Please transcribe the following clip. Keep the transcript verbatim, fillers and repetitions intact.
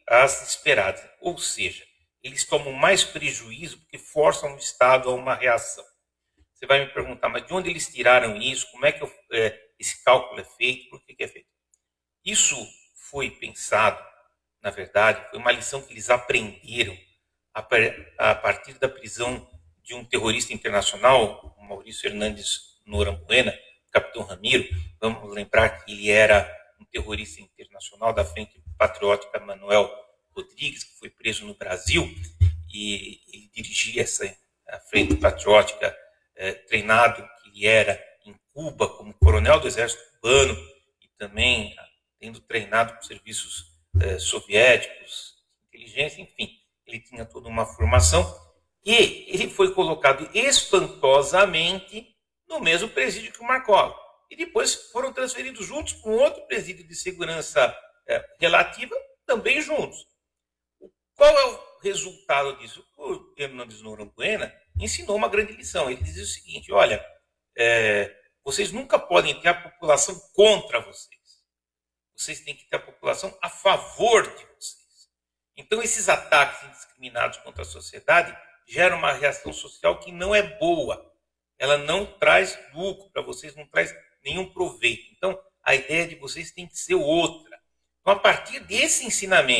as esperadas. Ou seja, eles tomam mais prejuízo porque forçam o Estado a uma reação. Você vai me perguntar, mas de onde eles tiraram isso? Como é que eu, é, esse cálculo é feito? Por que, que é feito? Isso foi pensado, na verdade, foi uma lição que eles aprenderam a, a partir da prisão de um terrorista internacional, o Maurício Hernandes Norambuena, capitão Ramiro. Vamos lembrar que ele era um terrorista internacional da Frente Patriótica Manuel Rodrigues, que foi preso no Brasil, e ele dirigia essa a Frente Patriótica, eh, treinado que ele era em Cuba como coronel do exército cubano e também tendo treinado por serviços eh, soviéticos, inteligência, enfim, ele tinha toda uma formação e ele foi colocado espantosamente no mesmo presídio que o Marcola. E depois foram transferidos juntos para um outro presídio de segurança eh, relativa, também juntos. Qual é o resultado disso? O Hernandes Norambuena ensinou uma grande lição. Ele dizia o seguinte, olha, é, vocês nunca podem ter a população contra vocês. Vocês têm que ter a população a favor de vocês. Então, esses ataques indiscriminados contra a sociedade geram uma reação social que não é boa. Ela não traz lucro para vocês, não traz nenhum proveito. Então, a ideia de vocês tem que ser outra. Então, a partir desse ensinamento,